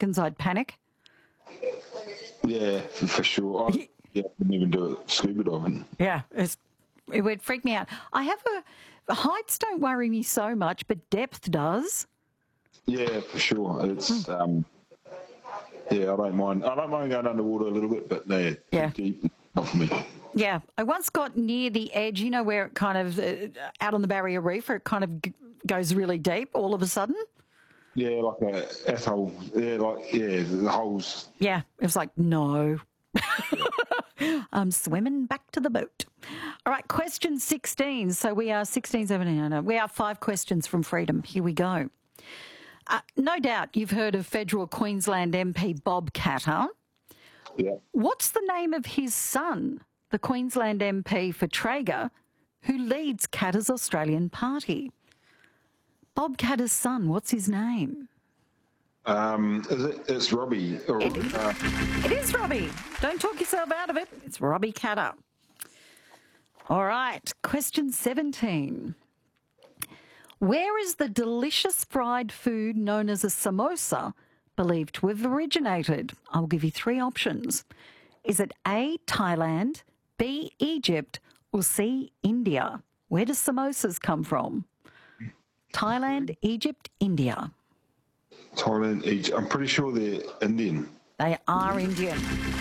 seconds, I'd panic. Yeah, for sure. I couldn't even do it scuba diving. Yeah, it would freak me out. I have heights don't worry me so much, but depth does. Yeah, for sure. It's I don't mind. I don't mind going underwater a little bit, but they're too deep, not for me. Yeah, I once got near the edge, you know, where it kind of out on the Barrier Reef, where it kind of goes really deep all of a sudden. Yeah, like a atoll. Yeah, the holes. Yeah, it was like, no. I'm swimming back to the boat. All right, question 16. So we are 16, 17, no, we are 5 questions from freedom. Here we go. No doubt you've heard of federal Queensland MP Bob Katter. Yeah. What's the name of his son, the Queensland MP for Traeger, who leads Katter's Australian Party? Bob Katter's son, what's his name? It's Robbie. It is Robbie. Don't talk yourself out of it. It's Robbie Katter. All right, question 17. Where is the delicious fried food known as a samosa believed to have originated? I'll give you 3 options. Is it A, Thailand, B, Egypt, or C, India? Where do samosas come from? Thailand, Egypt, India. Thailand, Egypt. I'm pretty sure they're Indian. They are Indian.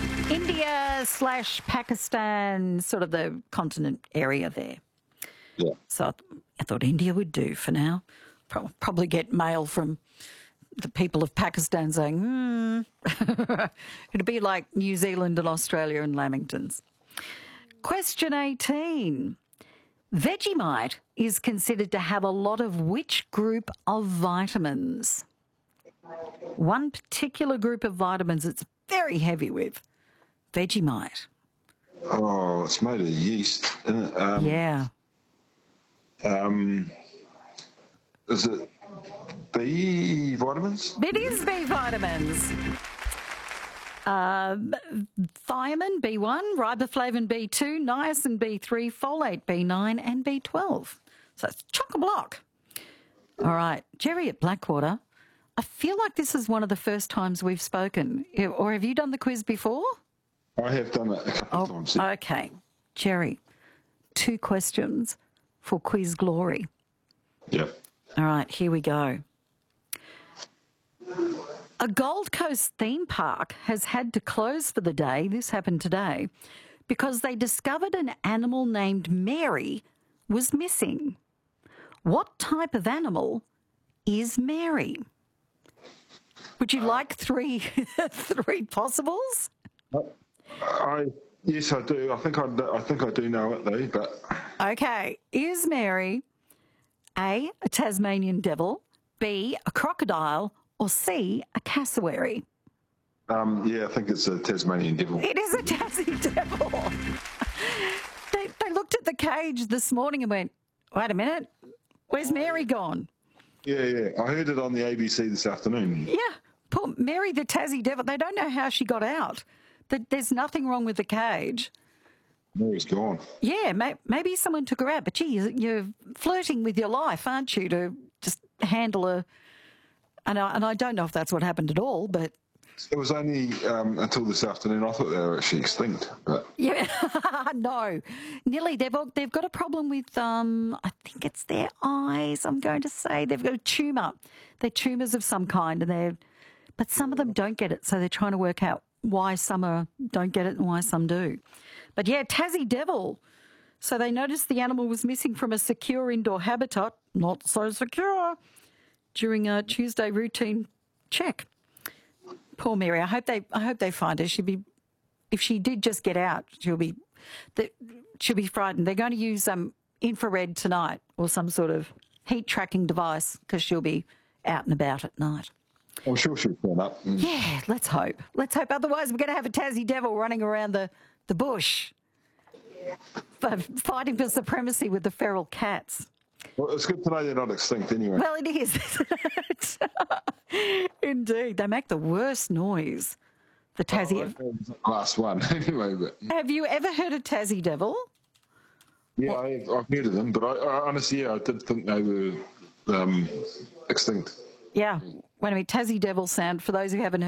India/Pakistan, sort of the continent area there. Yeah. So I thought India would do for now. Probably get mail from the people of Pakistan saying, It'd be like New Zealand and Australia and Lamingtons. Question 18. Vegemite is considered to have a lot of which group of vitamins? One particular group of vitamins it's very heavy with. Vegemite. Oh, it's made of yeast, isn't it? Yeah. Is it B vitamins? It is B vitamins. Thiamine, B1, riboflavin, B2, niacin, B3, folate, B9 and B12. So it's chock-a-block. All right, Jerry at Blackwater, I feel like this is one of the first times we've spoken. Or have you done the quiz before? I have done it a couple of times. Okay. Jerry, 2 questions for quiz glory. Yep. All right, here we go. A Gold Coast theme park has had to close for the day, this happened today, because they discovered an animal named Mary was missing. What type of animal is Mary? Would you like 3 possibles? Yes, I do. I think I do know it though, but Okay, is Mary A, a Tasmanian devil, B, a crocodile, or C, a cassowary? I think it's a Tasmanian devil. It is a Tassie devil. They looked at the cage this morning and went, wait a minute, where's Mary gone? Yeah. I heard it on the ABC this afternoon. Yeah, poor Mary the Tassie devil. They don't know how she got out. There's nothing wrong with the cage. Mary's gone. Yeah, maybe someone took her out. But gee, you're flirting with your life, aren't you, to just handle a... And I don't know if that's what happened at all, but... It was only until this afternoon I thought they were actually extinct. But Yeah, no. Nilly, they've got a problem with, I think it's their eyes, I'm going to say. They've got a tumour. They're tumours of some kind, but some of them don't get it, so they're trying to work out why some don't get it and why some do. But yeah, Tassie devil. So they noticed the animal was missing from a secure indoor habitat, not so secure, during a Tuesday routine check. Poor Mary. I hope they find her. If she did just get out, she'll be frightened. They're going to use infrared tonight or some sort of heat tracking device because she'll be out and about at night. I'm sure she'll turn up. Yeah, let's hope. Otherwise, we're going to have a Tassie devil running around the bush, fighting for supremacy with the feral cats. Well, it's good to know they're not extinct anyway. Well, it is, isn't it? Indeed. They make the worst noise. The Tassie. Last one, anyway. But Have you ever heard of Tassie devil? yeah, I've heard of them, but I honestly, I did think they were extinct. Yeah. Wait a minute. Tassie devil sound, for those who haven't heard.